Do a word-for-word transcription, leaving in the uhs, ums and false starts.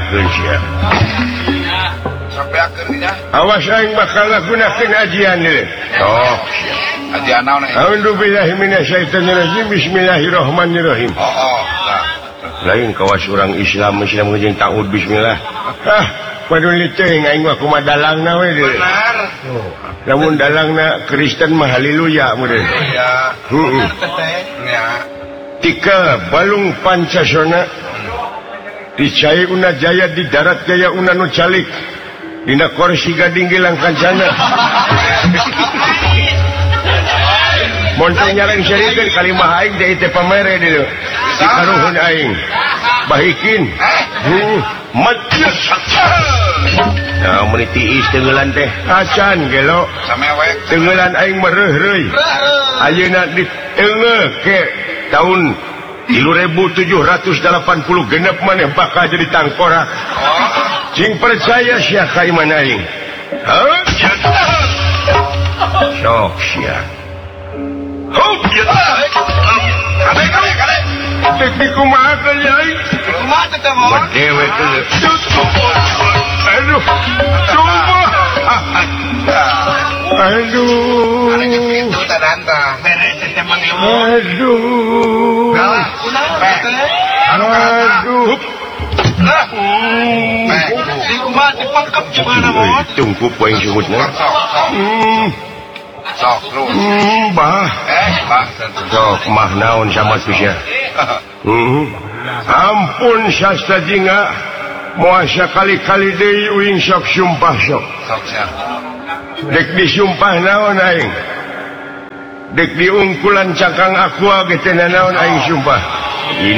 sampaikan sia. Sampaikan nya. Awas aing bakal ngagunakeun ajian deui. Oh. Ajian naon aya? A'udzu billahi minasyaitonir rajim. Bismillahirrahmanirrahim. Oh, oh. Nah. Lain kawas urang Islam Islam jeung ta'ud bismillah. Ah, paduli teuing aing mah kumaha dalangna we deui. Benar. Lamun dalangna Kristen mah haleluya mudah. Ya. Heeh. Ya. Tika balung Pancasona dicai una jaya di darat jaya una nu calik dina kursi gading gilang kancana montong nyareng syarikeun kalimah aing teh teh pamere dieu dikaruhun aing bahikin hmm matius nah mun tiis tengeulan teh acan gelo samewek tengeulan aing mereuh reuy ayeuna di teungeuh ke tahun tilu ribu tujuh ratus delapan puluh genep maneh bakal jadi tangkorak cing percaya sia ka iman aing heuh sok sia heuh kade kade kade tek di kumaha teh aing kumaha teh mah dewe teh aduh coba aduh itu tadanta beres teh mang aduh aduh di kumaha dipangkep gimana mau tungku poin sumutna sok lu hmm bah eh bah sok mah naon sama tuh sia hmm ampun sasta jinga moal sakali-kali deui uing sok sumpah sok sok sia dek disumpah naon aing dek diungkulan cangkang aqua ge teh naon aing sumpah